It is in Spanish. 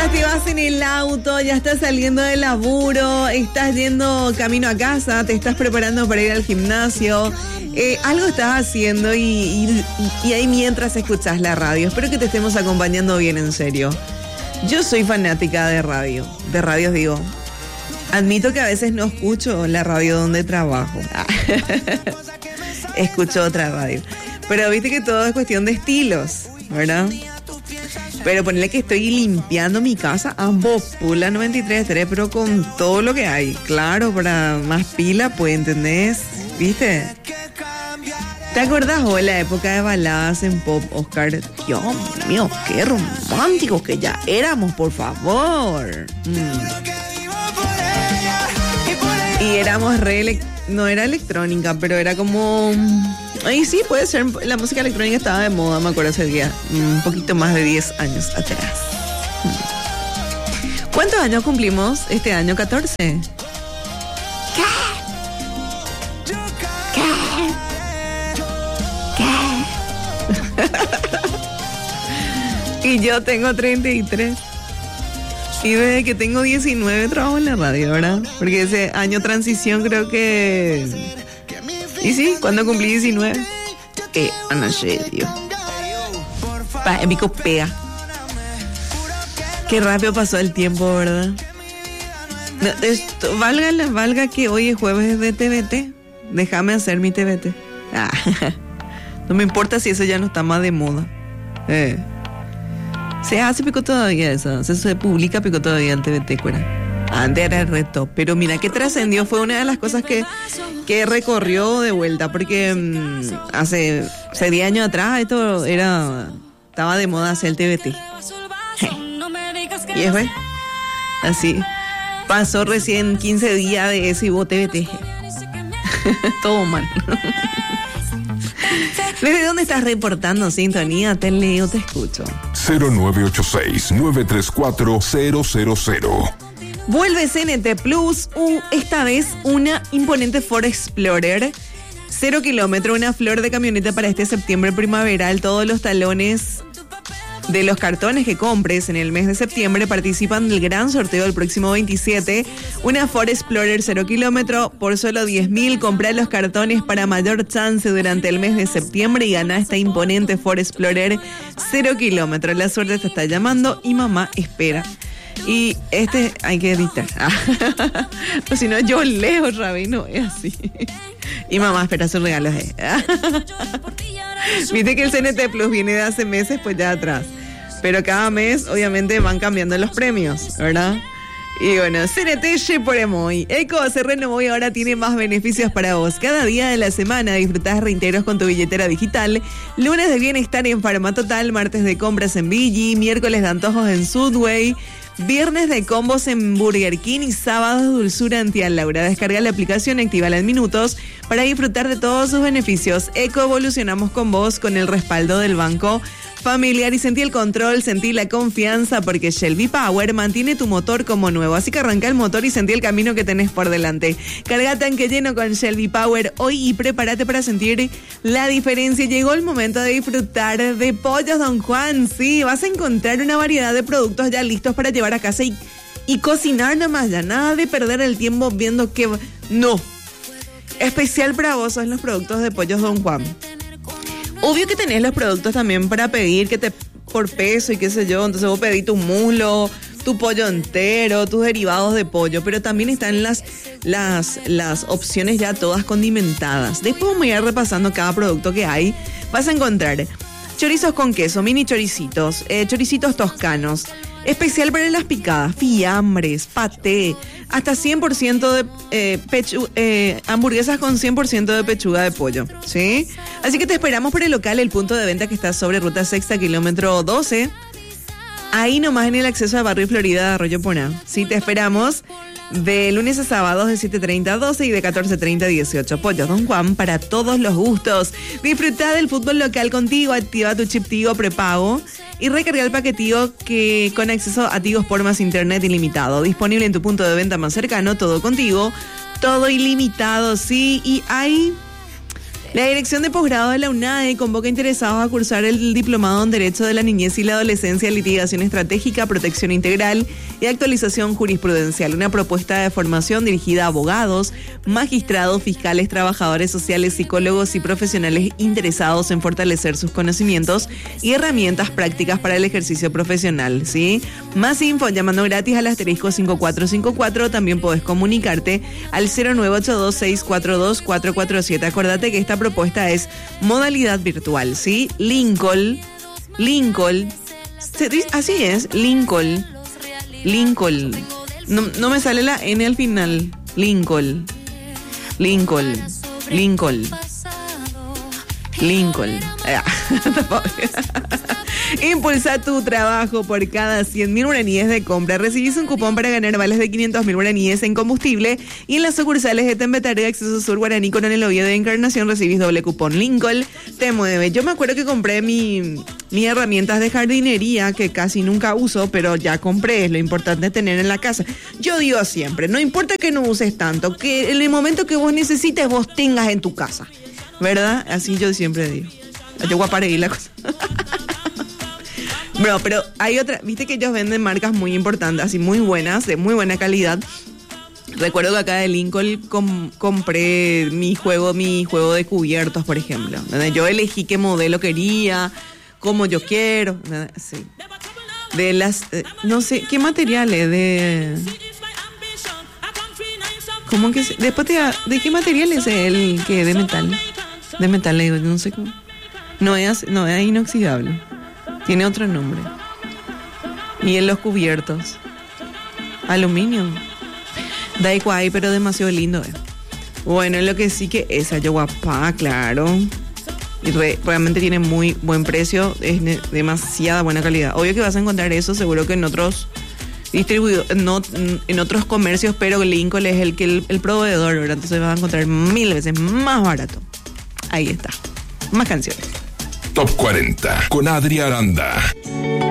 Mientras te vas en el auto, ya estás saliendo del laburo, estás yendo camino a casa, te estás preparando para ir al gimnasio, algo estás haciendo y ahí mientras escuchas la radio. Espero que te estemos acompañando bien, en serio. Yo soy fanática de radios digo. Admito que a veces no escucho la radio donde trabajo. Escucho otra radio. Pero viste que todo es cuestión de estilos, ¿verdad? Pero ponle que estoy limpiando mi casa a Popula 93.3, pero con todo lo que hay. Claro, para más pila, pues, ¿entendés? ¿Viste? ¿Te acordás vos de la época de baladas en pop, Oscar? Dios mío, qué románticos que ya éramos, por favor. Y éramos no era electrónica, pero era como... Ahí sí, puede ser, la música electrónica estaba de moda, me acuerdo ese día, un poquito más de 10 años atrás. ¿Cuántos años cumplimos este año? 14. ¿Qué? Y yo tengo 33. Y desde que tengo 19 trabajo en la radio, ¿verdad? Porque ese año transición creo que... Y sí, cuando cumplí 19. Ana Shedio. Mi copea. Qué rápido pasó el tiempo, ¿verdad? Valga que hoy es jueves de TVT. Déjame hacer mi TVT. No me importa si eso ya no está más de moda. Se hace pico todavía eso. Se publica pico todavía el TVT, ¿cuera? Antes era el reto, pero mira que trascendió, fue una de las cosas que recorrió de vuelta, porque hace 10 años atrás estaba de moda hacer el TVT. Y es bueno, así pasó recién 15 días de eso y vos TVT. Todo mal. ¿Desde dónde estás reportando sintonía? Te leo, te escucho. 0986-934-000. Vuelve CNT Plus, esta vez una imponente Ford Explorer, 0 kilómetros, una flor de camioneta para este septiembre primaveral. Todos los talones de los cartones que compres en el mes de septiembre participan del gran sorteo del próximo 27. Una Ford Explorer 0 kilómetros por solo 10.000. Compra los cartones para mayor chance durante el mes de septiembre y gana esta imponente Ford Explorer 0 kilómetros. La suerte te está llamando y mamá espera. Y hay que editar. O si no, yo leo, Rabino, es así. Y mamá espera sus regalos. Viste que el CNT Plus viene de hace meses, pues ya atrás. Pero cada mes, obviamente, van cambiando los premios, ¿verdad? Y bueno, CNT por Emoy. Eco se renovó y ahora tiene más beneficios para vos. Cada día de la semana disfrutás reintegros con tu billetera digital. Lunes de bienestar en Farmatotal, martes de compras en Vigi, miércoles de antojos en Subway, viernes de combos en Burger King y sábados de dulzura en Tía Laura. Descarga la aplicación, actívala en minutos para disfrutar de todos sus beneficios. Eco, evolucionamos con vos, con el respaldo del Banco Familiar, y sentí el control, sentí la confianza, porque Shelby Power mantiene tu motor como nuevo. Así que arranca el motor y sentí el camino que tenés por delante. Carga tanque lleno con Shelby Power hoy y prepárate para sentir la diferencia. Llegó el momento de disfrutar de Pollos Don Juan. Sí, vas a encontrar una variedad de productos ya listos para llevar a casa y cocinar nomás, ya nada de perder el tiempo viendo que... No. Especial para vos son los productos de Pollos Don Juan. Obvio que tenés los productos también para pedir por peso y qué sé yo. Entonces vos pedís tu muslo, tu pollo entero, tus derivados de pollo. Pero también están las opciones ya todas condimentadas. Después vamos a ir repasando cada producto que hay. Vas a encontrar chorizos con queso, mini choricitos, choricitos toscanos. Especial para las picadas, fiambres, paté, hasta 100% de hamburguesas con 100% de pechuga de pollo, ¿sí? Así que te esperamos por el local, el punto de venta que está sobre Ruta Sexta, kilómetro 12. Ahí nomás en el acceso a Barrio Florida de Arroyo Poná. Sí, te esperamos de lunes a sábados de 7:30 a 12 y de 14:30 a 18. Pollos Don Juan para todos los gustos. Disfruta del fútbol local contigo, activa tu chip Tigo prepago y recarga el paquete Tigo que con acceso a Tigo por más internet ilimitado. Disponible en tu punto de venta más cercano, todo contigo, todo ilimitado, sí. Y hay La Dirección de Posgrado de la UNADE convoca interesados a cursar el diplomado en Derecho de la Niñez y la Adolescencia, Litigación Estratégica, Protección Integral y Actualización Jurisprudencial. Una propuesta de formación dirigida a abogados, magistrados, fiscales, trabajadores sociales, psicólogos y profesionales interesados en fortalecer sus conocimientos y herramientas prácticas para el ejercicio profesional, ¿sí? Más info llamando gratis al asterisco 5454. También podés comunicarte al 0982-642-447. Acordate que esta propuesta es modalidad virtual, ¿sí? Lincoln, así es, Lincoln. No me sale la N al final. Lincoln. Impulsa tu trabajo. Por cada 100.000 guaraníes de compra recibís un cupón para ganar vales de 500.000 guaraníes en combustible, y en las sucursales de Tembetaré, Acceso Sur, Guaraní, Coronel Oviedo de Encarnación recibís doble cupón. Lincoln te mueve. Yo me acuerdo que compré mis herramientas de jardinería, que casi nunca uso, pero ya compré. Es lo importante tener en la casa. Yo digo siempre, no importa que no uses tanto, que en el momento que vos necesites vos tengas en tu casa, ¿verdad? Así yo siempre digo. Yo voy a parar la cosa. Bro, pero hay otra, viste que ellos venden marcas muy importantes, así muy buenas, de muy buena calidad. Recuerdo que acá de Lincoln compré mi juego de cubiertos, por ejemplo, donde yo elegí qué modelo quería, cómo yo quiero, sí. De las, no sé, qué materiales, ¿cómo que después de qué material es el que de metal? De metal, le digo, no sé cómo. No es inoxidable. Tiene otro nombre. Y en los cubiertos, aluminio. Da igual, pero demasiado lindo. Bueno, lo que sí que esa yo guapa, claro. Y realmente tiene muy buen precio. Es demasiada buena calidad. Obvio que vas a encontrar eso seguro que en otros distribuidores, no, en otros comercios, pero Lincoln es el proveedor, ¿verdad? Entonces vas a encontrar 1000 veces más barato. Ahí está. Más canciones. Top 40 con Adri Aranda.